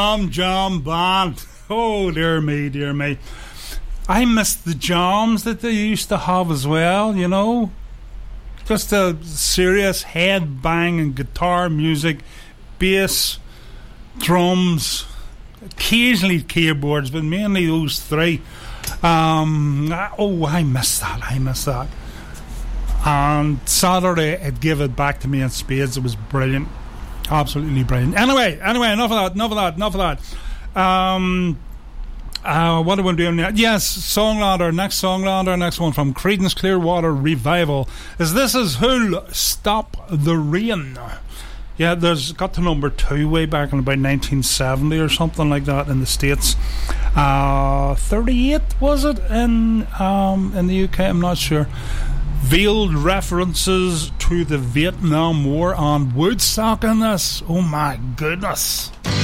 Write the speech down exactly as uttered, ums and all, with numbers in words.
Jam Jam Band. Oh, dear me, dear me. I miss the jams that they used to have as well, you know. Just a serious head banging guitar music, bass, drums, occasionally keyboards, but mainly those three. Um, oh, I miss that, I miss that. And Saturday, it gave it back to me in spades. It was brilliant. Absolutely brilliant. Anyway, anyway, enough of that, enough of that, enough of that. Um, uh, what are we doing now? Yes, Songlander, next Songlander, next one from Creedence Clearwater Revival is This Is Who'll Stop the Rain. Yeah, there's got to number two way back in about nineteen seventy or something like that in the States. Uh, thirty-eight was it in um, in the U K? I'm not sure. Veiled references to the Vietnam War on Woodstock in this. Oh my goodness.